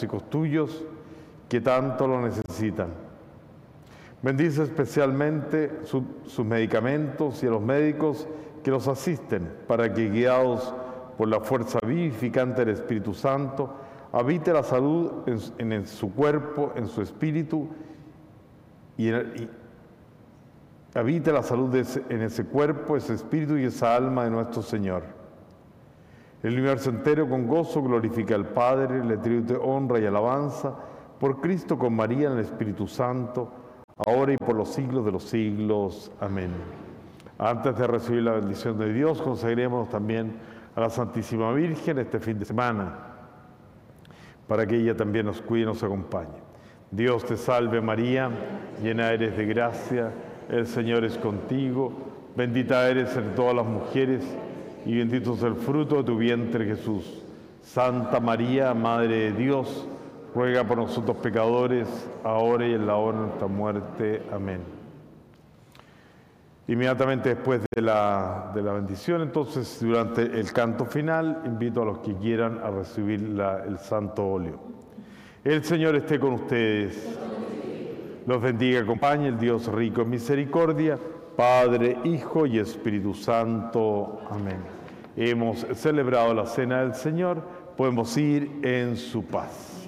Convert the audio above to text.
músicos tuyos que tanto lo necesitan. Bendice especialmente sus medicamentos y a los médicos que los asisten, para que, guiados por la fuerza vivificante del Espíritu Santo, habite la salud en su cuerpo, en su espíritu, habite la salud en ese cuerpo, ese espíritu y esa alma de nuestro Señor. El universo entero con gozo glorifica al Padre, le tributa honra y alabanza por Cristo con María en el Espíritu Santo, ahora y por los siglos de los siglos. Amén. Antes de recibir la bendición de Dios, consagremos también a la Santísima Virgen este fin de semana, para que ella también nos cuide y nos acompañe. Dios te salve María, llena eres de gracia, el Señor es contigo, bendita eres entre todas las mujeres, y bendito es el fruto de tu vientre, Jesús. Santa María, Madre de Dios, ruega por nosotros pecadores, ahora y en la hora de nuestra muerte. Amén. Inmediatamente después de la bendición, entonces, durante el canto final, invito a los que quieran a recibir el santo óleo. El Señor esté con ustedes. Los bendiga y acompañe el Dios rico en misericordia, Padre, Hijo y Espíritu Santo. Amén. Hemos celebrado la Cena del Señor, podemos ir en su paz.